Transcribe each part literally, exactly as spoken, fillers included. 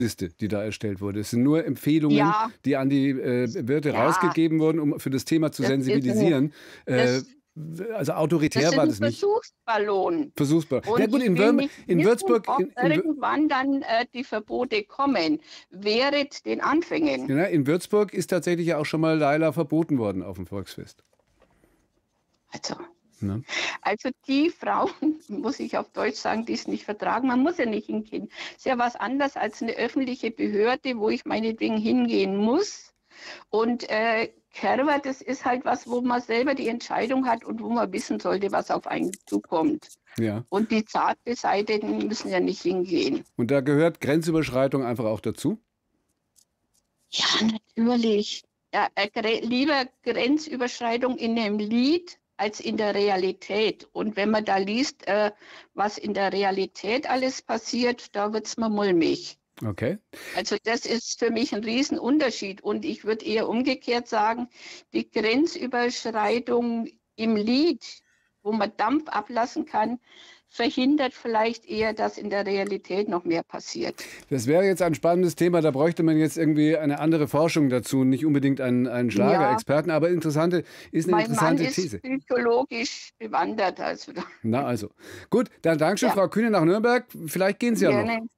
Liste, die da erstellt wurde. Es sind nur Empfehlungen, Ja. die an die, äh, Wirte Ja. rausgegeben wurden, um für das Thema zu Das ist 'n sensibilisieren. Äh, das w also das autoritär ist war 'n das nicht. Versuchsballon. Versuchsbar. Ja Und gut, ich in will Würm nicht in wissen, Würzburg ob in in Wür irgendwann dann, äh, die Verbote kommen. Wehret den Anfängen. Ja, in Würzburg ist tatsächlich ja auch schon mal Leila verboten worden auf'm Volksfest. Also Ne? also die Frauen, muss ich auf Deutsch sagen, die's nicht vertragen. Man muss ja nicht hingehen. Ist ja was anderes als 'ne öffentliche Behörde, wo ich meinetwegen hingehen muss. Und, äh, Kerber, das ist halt was, wo man selber die Entscheidung hat und wo man wissen sollte, was auf einen zukommt. Ja. Und die Zartbeseiteten müssen ja nicht hingehen. Und da gehört Grenzüberschreitung einfach auch dazu? Ja, natürlich. Ja, äh, gre lieber Grenzüberschreitung in 'nem Lied als in der Realität. Und wenn man da liest, äh, was in der Realität alles passiert, da wird's mir mulmig. Okay. Also, das ist für mich 'n Riesenunterschied. Und ich würde eher umgekehrt sagen, die Grenzüberschreitung im Lied, wo man Dampf ablassen kann, verhindert vielleicht eher, dass in der Realität noch mehr passiert. Das wäre jetzt ein spannendes Thema, da bräuchte man jetzt irgendwie eine andere Forschung dazu, nicht unbedingt einen einen Ja. Schlagerexperten, aber interessante ist 'ne Mein Mann interessante ist These. psychologisch bewandert, also da Na also. Gut, dann Dankeschön, Ja. Frau Kühne nach Nürnberg. Vielleicht gehen Sie ja noch. Gerne.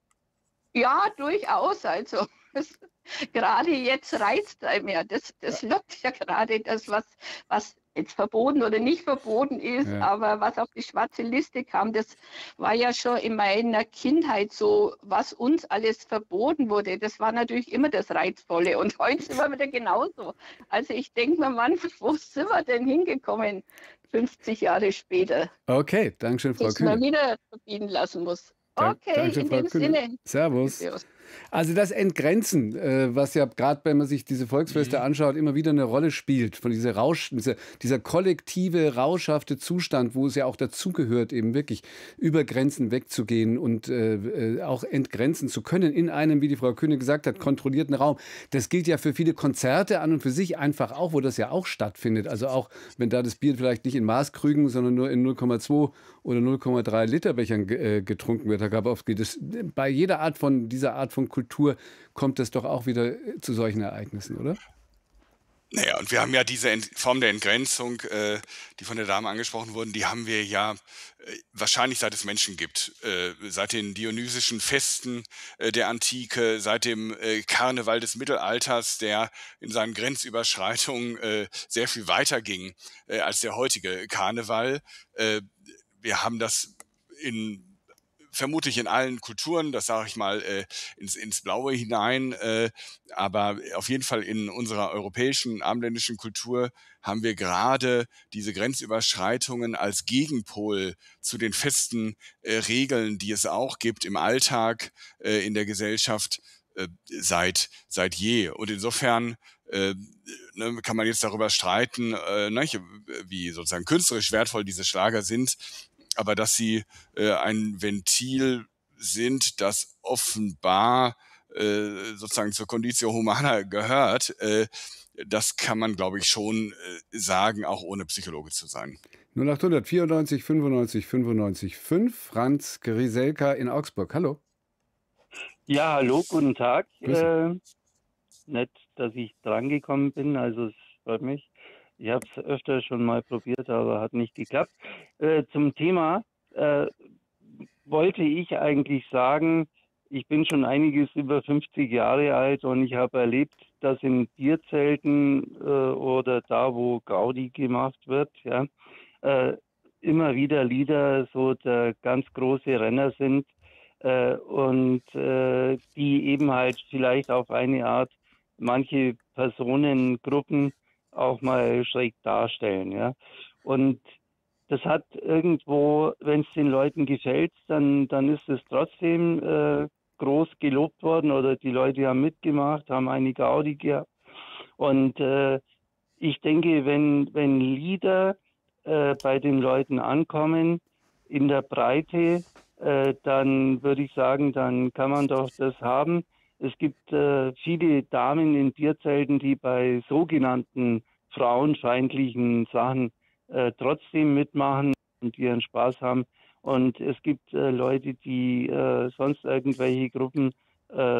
Ja, durchaus. Also, es grade jetzt reizt einem ja das Ja. das lockt ja grade das, was was jetzt verboten oder nicht verboten ist, Ja. aber was auf die schwarze Liste kam, das war ja schon in meiner Kindheit so, was uns alles verboten wurde. Das war natürlich immer das Reizvolle und heute sind wir wieder genauso. Also, ich denke mir manchmal: „Wo sind wir denn hingekommen fünfzig Jahre später?“ Okay, Dankeschön, Frau Dass man Kühne. wieder verbieten lassen muss. Dank Okay, Dankeschön, in Frau dem Kühne. Sinne. Servus. Also, das Entgrenzen, äh, was ja grad, wenn man sich diese Volksfeste Mhm. anschaut, immer wieder 'ne Rolle spielt, von dieser Rausch dieser dieser kollektive, rauschhafte Zustand, wo es ja auch dazugehört, eben wirklich über Grenzen wegzugehen und, äh, äh, auch entgrenzen zu können in einem, wie die Frau Kühne gesagt hat, kontrollierten Raum. Das gilt ja für viele Konzerte an und für sich einfach auch, wo das ja auch stattfindet. Also, auch wenn da das Bier vielleicht nicht in Maßkrügen, sondern nur in null Komma zwei oder null Komma drei Liter Bechern ge äh, getrunken wird, Herr Grabowski. Das bei jeder Art von dieser Art von Kultur kommt es doch auch wieder, äh, zu solchen Ereignissen, oder? Na ja, und wir haben ja diese Ent Form der Entgrenzung, äh, die von der Dame angesprochen wurden, die haben wir ja, äh, wahrscheinlich seit es Menschen gibt. Äh, seit den dionysischen Festen, äh, der Antike, seit dem, äh, Karneval des Mittelalters, der in seinen Grenzüberschreitungen, äh, sehr viel weiter ging, äh, als der heutige Karneval. Äh, wir haben das in vermutlich in allen Kulturen, das sage ich mal, äh, ins ins Blaue hinein, äh, aber auf jeden Fall in unserer europäischen, abendländischen Kultur haben wir grade diese Grenzüberschreitungen als Gegenpol zu den festen, äh, Regeln, die es auch gibt im Alltag, äh, in der Gesellschaft, äh, seit seit je. Und insofern, äh, ne, kann man jetzt darüber streiten, äh, nicht, wie sozusagen künstlerisch wertvoll diese Schlager sind, aber dass sie, äh, ein Ventil sind, das offenbar, äh, sozusagen zur Conditio humana gehört, äh, das kann man, glaube ich, schon, äh, sagen, auch ohne Psychologe zu sein. null achthundert vierundneunzig fünfundneunzig fünfundneunzig fünf. Franz Grieselka in Augsburg. Hallo. Ja, hallo, guten Tag. Grüß Sie. Äh, nett, dass ich drangekommen bin, also es freut mich. Ich habe es öfter schon mal probiert, aber hat nicht geklappt. Äh, zum Thema, äh, wollte ich eigentlich sagen, ich bin schon einiges über fünfzig Jahre alt und ich habe erlebt, dass in Bierzelten, äh, oder da, wo Gaudi gemacht wird, ja, äh, immer wieder Lieder so der ganz große Renner sind, äh, und, äh, die eben halt vielleicht auf eine Art manche Personengruppen auch mal schräg darstellen, ja. Und das hat irgendwo, wenn's den Leuten gefällt, dann dann ist es trotzdem, äh, groß gelobt worden oder die Leute haben mitgemacht, haben eine Gaudi gehabt. Und, äh, ich denke, wenn wenn Lieder, äh, bei den Leuten ankommen in der Breite, äh, dann würde ich sagen, dann kann man doch das haben. Es gibt, äh, viele Damen in Bierzelten, die bei sogenannten frauenfeindlichen Sachen, äh, trotzdem mitmachen und ihren Spaß haben. Und es gibt, äh, Leute, die, äh, sonst irgendwelche Gruppen äh,